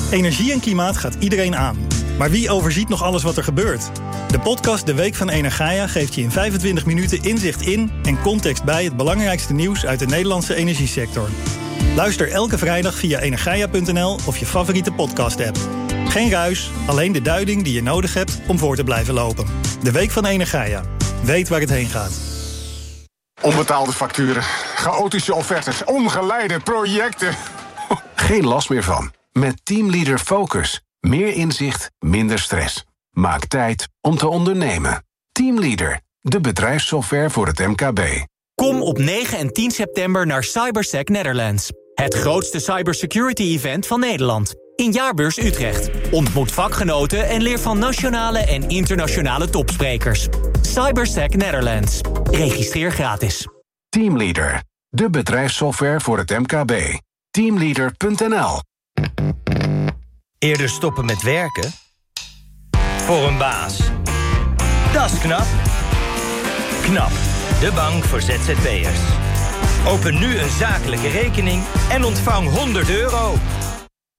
Energie en klimaat gaat iedereen aan. Maar wie overziet nog alles wat er gebeurt? De podcast De Week van Energaia geeft je in 25 minuten inzicht in en context bij het belangrijkste nieuws uit de Nederlandse energiesector. Luister elke vrijdag via energaia.nl of je favoriete podcast-app. Geen ruis, alleen de duiding die je nodig hebt om voor te blijven lopen. De Week van Energaia. Weet waar het heen gaat. Onbetaalde facturen, chaotische offertes, ongeleide projecten. Geen last meer van. Met Teamleader Focus. Meer inzicht, minder stress. Maak tijd om te ondernemen. Teamleader, de bedrijfssoftware voor het MKB. Kom op 9 en 10 september naar Cybersec Netherlands. Het grootste cybersecurity-event van Nederland. In Jaarbeurs Utrecht. Ontmoet vakgenoten en leer van nationale en internationale topsprekers. Cybersec Netherlands. Registreer gratis. Teamleader, de bedrijfssoftware voor het MKB. Teamleader.nl. Eerder stoppen met werken? Voor een baas. Dat is knap. KNAP, de bank voor ZZP'ers. Open nu een zakelijke rekening en ontvang €100.